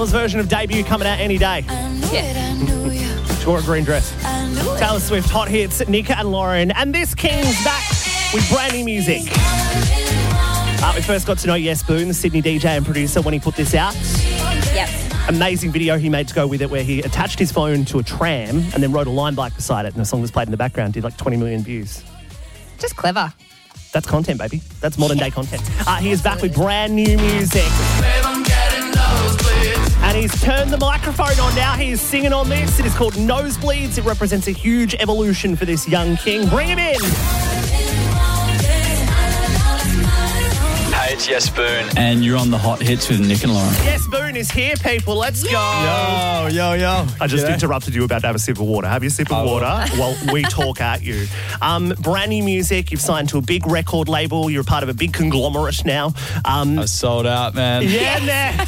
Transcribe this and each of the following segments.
Taylor's version of Debut coming out any day. Yeah. She wore a green dress. Taylor Swift, Hot Hits, Nika and Lauren. And this King's back with brand new music. We first got to know Yes Boone, the Sydney DJ and producer, when he put this out. Yep. Amazing video he made to go with it, where he attached his phone to a tram and then wrote a line bike beside it, and the song was played in the background, did like 20 million views. Just clever. That's content, baby. That's modern day content. He is back with brand new music. And he's turned the microphone on now. He is singing on this. It is called Nosebleeds. It represents a huge evolution for this young king. Bring him in. Hey, it's Yes Boone, and you're on the Hot Hits with Nick and Lauren. Yes Boone is here, people. Let's go. Yo. I just interrupted you about to have a sip of water. Have your sip of water while we talk at you. Brand new music. You've signed to a big record label. You're a part of a big conglomerate now. I sold out, man. Yeah, man.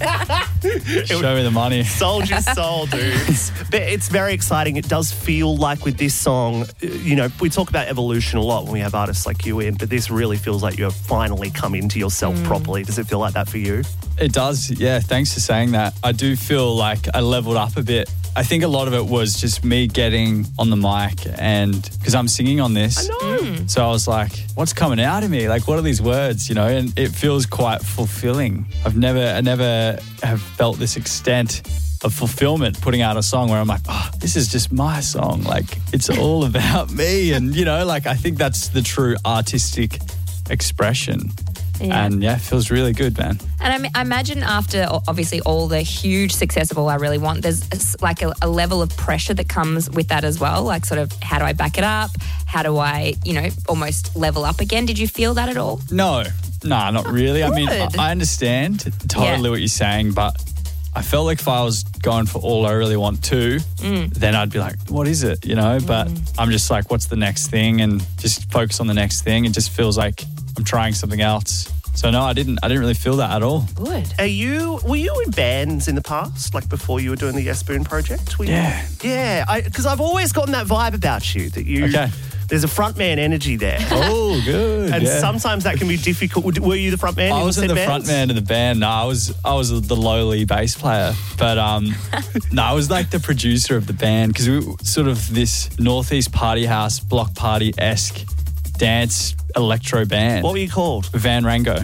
Show me the money. Sold your soul, dude. But it's very exciting. It does feel like with this song, you know, we talk about evolution a lot when we have artists like you in, but this really feels like you've finally come into yourself properly. Does it feel like that for you? It does, yeah. Thanks for saying that. I do feel like I leveled up a bit. I think a lot of it was just me getting on the mic, and because I'm singing on this. I know. So I was like, what's coming out of me? Like, what are these words, you know? And it feels quite fulfilling. I never have felt this extent of fulfillment putting out a song where I'm like, oh, this is just my song. Like, it's all about me. And, you know, like, I think that's the true artistic expression. Yeah. And yeah, it feels really good, man. And I imagine after obviously all the huge success of All I Really Want, there's like a level of pressure that comes with that as well. Like sort of, how do I back it up? How do I, you know, almost level up again? Did you feel that at all? No, not really. I mean, I understand totally what you're saying, but I felt like if I was going for All I Really Want to, then I'd be like, what is it, you know? But I'm just like, what's the next thing? And just focus on the next thing. It just feels like I'm trying something else. So no, I didn't really feel that at all. Good. Were you in bands in the past, like before you were doing the Yes Boone project? Yeah. Yeah, because I've always gotten that vibe about you, that you... Okay. There's a frontman energy there. Oh, good. And sometimes that can be difficult. Were you the frontman? I wasn't the frontman of the band. No, I was the lowly bass player. But no, I was like the producer of the band, because we were sort of this Northeast party house, block party-esque dance electro band. What were you called? Van Rango.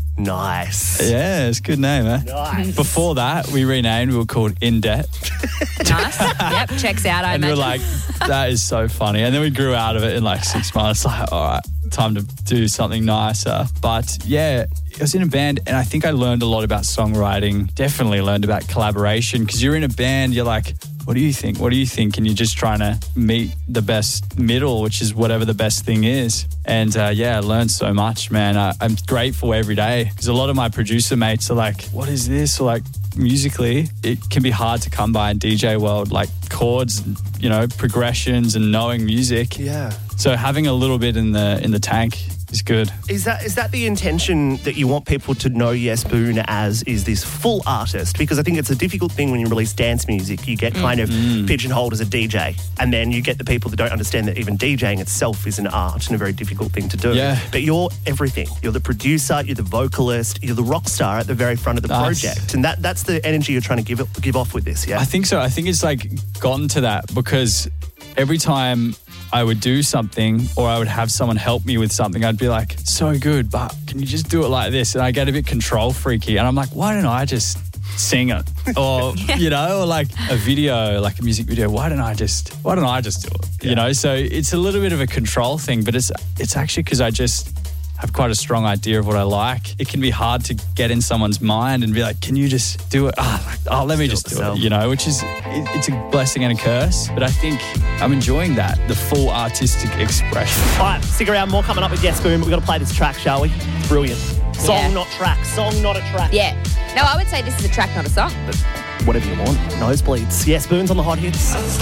Nice. Yeah, it's a good name, eh? Nice. Before that, we renamed. We were called In Debt. Nice. Yep, checks out, I And we imagine. were like, that is so funny. And then we grew out of it in like 6 months. Like, all right, time to do something nicer. But yeah, I was in a band, and I think I learned a lot about songwriting. Definitely learned about collaboration, because you're in a band, you're like, what do you think? What do you think? And you're just trying to meet the best middle, which is whatever the best thing is. And I learned so much, man. I'm grateful every day, because a lot of my producer mates are like, what is this? Or like, musically, it can be hard to come by in DJ world, like chords, you know, progressions and knowing music. Yeah. So having a little bit in the tank is good. Is that the intention, that you want people to know Yes Boone as is this full artist? Because I think it's a difficult thing when you release dance music. You get kind of pigeonholed as a DJ, and then you get the people that don't understand that even DJing itself is an art and a very difficult thing to do. Yeah. But you're everything. You're the producer, you're the vocalist, you're the rock star at the very front of the project. And that's the energy you're trying to give off with this, yeah? I think so. I think it's like gotten to that, because every time I would do something, or I would have someone help me with something, I'd be like, so good, but can you just do it like this? And I get a bit control freaky, and I'm like, why don't I just sing it? Or, you know, or like a video, like a music video, why don't I just do it? Yeah. You know, so it's a little bit of a control thing, but it's actually because I just have quite a strong idea of what I like. It can be hard to get in someone's mind and be like, can you just do it? Let me just do it, you know, which is, it's a blessing and a curse. But I think I'm enjoying that, the full artistic expression. All right, stick around. More coming up with Yes Boone, but we've got to play this track, shall we? Brilliant. Song, not track. Song, not a track. Yeah. No, I would say this is a track, not a song. But whatever you want. Nosebleeds. Yes, Boone's on the Hot Hits.